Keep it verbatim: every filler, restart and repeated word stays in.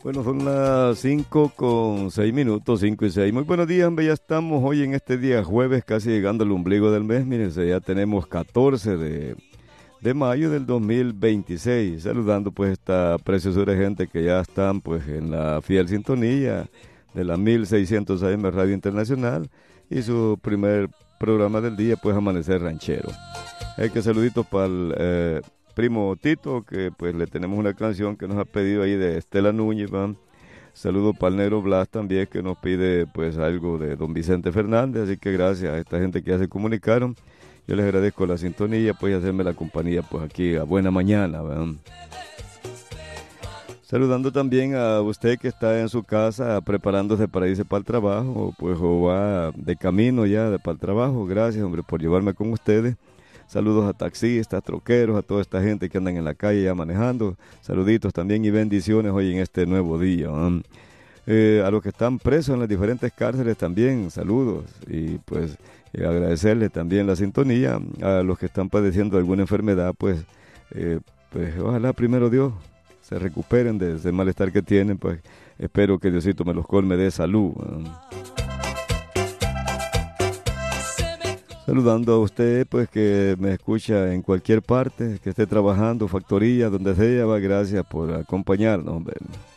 Bueno, son las cinco con seis minutos, cinco y seis. Muy buenos días, hombre, ya estamos hoy en este día jueves, casi llegando al ombligo del mes. Mírense, ya tenemos catorce de, de mayo del dos mil veintiséis. Saludando pues esta preciosura gente que ya están pues en la fiel sintonía de la mil seiscientos A M Radio Internacional y su primer programa del día, pues Amanecer Ranchero. Hay que saluditos para el eh, primo Tito, que pues le tenemos una canción que nos ha pedido ahí de Estela Núñez, ¿va? Saludos para el Negro Blas también, que nos pide pues algo de don Vicente Fernández, así que gracias a esta gente que ya se comunicaron. Yo les agradezco la sintonía, pues y hacerme la compañía pues aquí a buena mañana, ¿va? Saludando también a usted que está en su casa preparándose para irse para el trabajo, pues o va de camino ya de, para el trabajo. Gracias, hombre, por llevarme con ustedes. Saludos a taxistas, troqueros, a toda esta gente que andan en la calle ya manejando. Saluditos también y bendiciones hoy en este nuevo día. ¿no? Eh, a los que están presos en las diferentes cárceles también, saludos. Y pues eh, agradecerles también la sintonía. A los que están padeciendo alguna enfermedad, pues, eh, pues ojalá primero Dios se recuperen de ese malestar que tienen. Pues espero que Diosito me los colme de salud. ¿no? Saludando a usted, pues que me escucha en cualquier parte, que esté trabajando, factoría, donde sea, va, gracias por acompañarnos, hombre.